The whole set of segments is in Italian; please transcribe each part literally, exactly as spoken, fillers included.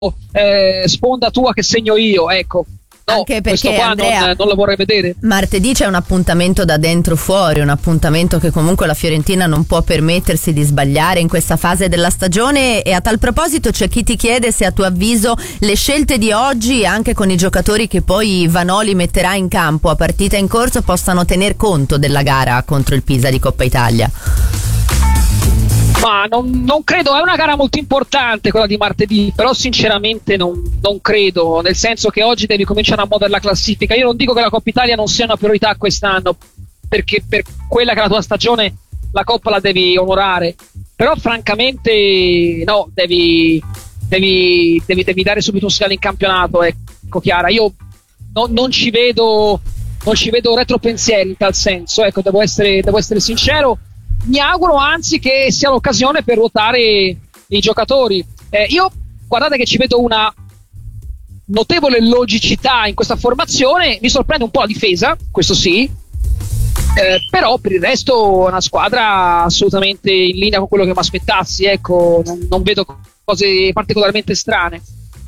eh, sponda tua che segno io, ecco. No, anche perché questo qua Andrea, non, non lo vorrei vedere. Martedì c'è un appuntamento da dentro fuori, un appuntamento che comunque la Fiorentina non può permettersi di sbagliare in questa fase della stagione, e a tal proposito c'è chi ti chiede se a tuo avviso le scelte di oggi, anche con i giocatori che poi Vanoli metterà in campo a partita in corso, possano tener conto della gara contro il Pisa di Coppa Italia. Ma non, non credo, è una gara molto importante quella di martedì, però sinceramente non, non credo, nel senso che oggi devi cominciare a muovere la classifica. Io non dico che la Coppa Italia non sia una priorità quest'anno, perché per quella che è la tua stagione la Coppa la devi onorare, però francamente no, devi, devi, devi, devi dare subito un segnale in campionato, ecco Chiara. Io non, non ci vedo non ci vedo retropensieri in tal senso, ecco, devo essere, devo essere sincero. Mi auguro anzi che sia l'occasione per ruotare i giocatori. Eh, io guardate che ci vedo una notevole logicità in questa formazione, mi sorprende un po' la difesa, questo sì, eh, però per il resto è una squadra assolutamente in linea con quello che mi aspettassi, ecco, non, non vedo cose particolarmente strane.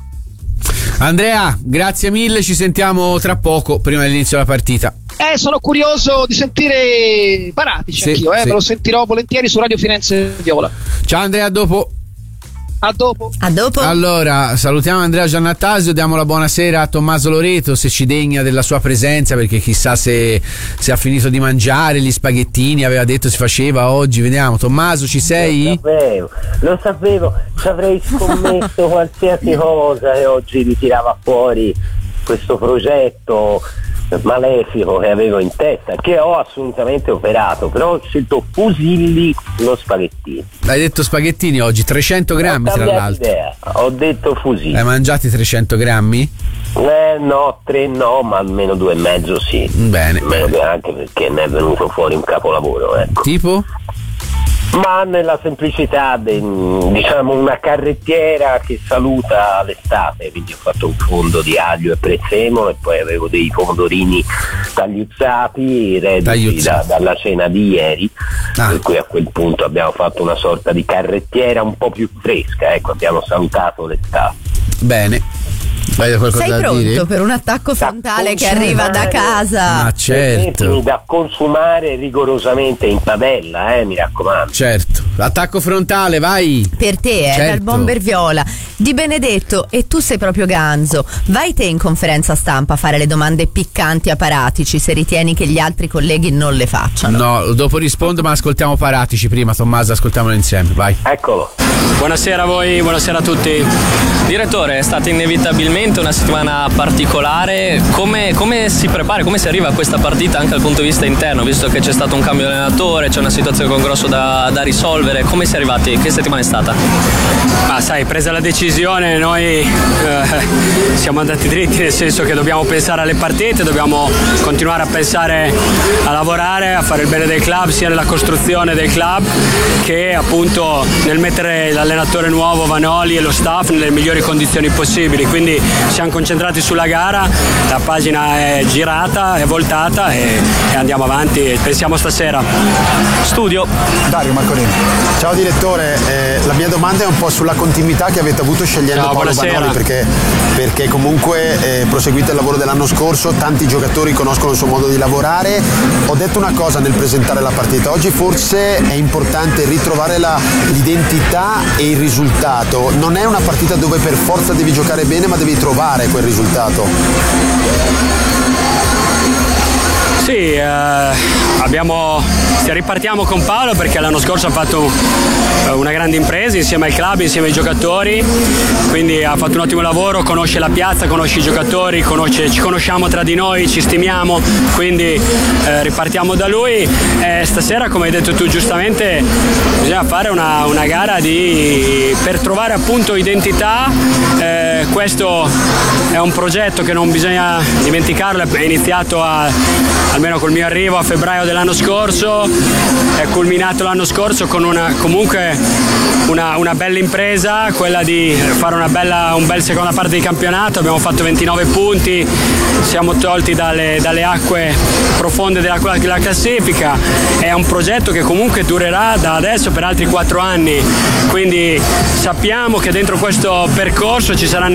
Andrea, grazie mille, ci sentiamo tra poco, prima dell'inizio della partita. Eh, sono curioso di sentire Paratici, sì, anch'io, eh, sì. Me lo sentirò volentieri su Radio Firenze Viola. Ciao Andrea, a dopo. A dopo. A dopo. Allora, salutiamo Andrea Giannattasio, diamo la buonasera a Tommaso Loreto, se ci degna della sua presenza, perché chissà se, se ha finito di mangiare gli spaghettini, aveva detto si faceva oggi. Vediamo, Tommaso, ci sei? Lo sapevo, lo sapevo, ci avrei scommesso qualsiasi cosa e oggi ritirava fuori questo progetto malefico che avevo in testa, che ho assolutamente operato, però ho scelto fusilli, non spaghettini. Hai detto spaghettini oggi, trecento grammi tra l'altro. Idea. Ho detto fusilli. Hai mangiati trecento grammi? Eh no, tre no, ma almeno due e mezzo sì. Bene. Almeno due, anche perché ne è venuto fuori un capolavoro, ecco. Tipo? Ma nella semplicità de, diciamo una carrettiera che saluta l'estate, quindi ho fatto un fondo di aglio e prezzemolo e poi avevo dei pomodorini tagliuzzati reduci da, dalla cena di ieri, ah. Per cui a quel punto abbiamo fatto una sorta di carrettiera un po' più fresca, ecco, abbiamo salutato l'estate. Bene. Sei pronto dire? Per un attacco frontale da che arriva da casa? Ma certo. Da consumare rigorosamente in padella, eh, mi raccomando. Certo. Attacco frontale, vai. Per te, eh, certo. Dal Bomber Viola. Di Benedetto, e tu sei proprio ganzo. Vai te in conferenza stampa a fare le domande piccanti a Paratici, se ritieni che gli altri colleghi non le facciano. No, dopo rispondo, ma ascoltiamo Paratici prima, Tommaso, ascoltiamolo insieme, vai. Eccolo. Buonasera a voi, buonasera a tutti. Direttore, è stata inevitabilmente una settimana particolare. Come, come si prepara, come si arriva a questa partita anche dal punto di vista interno, visto che c'è stato un cambio di allenatore, c'è una situazione con grosso da, da risolvere? Come si è arrivati? Che settimana è stata? Ma sai, presa la decisione, noi eh, siamo andati dritti, nel senso che dobbiamo pensare alle partite, dobbiamo continuare a pensare a lavorare, a fare il bene del club, sia nella costruzione del club che appunto nel mettere l'allenatore nuovo Vanoli e lo staff nelle migliori condizioni possibili. Quindi siamo concentrati sulla gara, la pagina è girata, è voltata e, e andiamo avanti e pensiamo stasera. Studio. Dario Marcolini. Ciao direttore, eh, la mia domanda è un po' sulla continuità che avete avuto scegliendo Ciao, Paolo buonasera. Vanoli, perché, perché comunque eh, proseguite il lavoro dell'anno scorso, tanti giocatori conoscono il suo modo di lavorare. Ho detto una cosa nel presentare la partita, oggi forse è importante ritrovare la, l'identità e il risultato. Non è una partita dove per forza devi giocare bene, ma devi trovare quel risultato. Sì, eh, abbiamo, ripartiamo con Paolo perché l'anno scorso ha fatto una grande impresa insieme al club, insieme ai giocatori, quindi ha fatto un ottimo lavoro, conosce la piazza, conosce i giocatori, conosce, ci conosciamo tra di noi, ci stimiamo, quindi eh, ripartiamo da lui. E stasera, come hai detto tu giustamente, bisogna fare una, una gara di, per trovare appunto identità, eh, eh, questo è un progetto che non bisogna dimenticarlo, è iniziato a, almeno col mio arrivo a febbraio dell'anno scorso, è culminato l'anno scorso con una, comunque una, una bella impresa, quella di fare una bella, un bel seconda parte di campionato. Abbiamo fatto ventinove punti, siamo tolti dalle, dalle acque profonde della, della classifica. È un progetto che comunque durerà da adesso per altri quattro anni, quindi sappiamo che dentro questo percorso ci saranno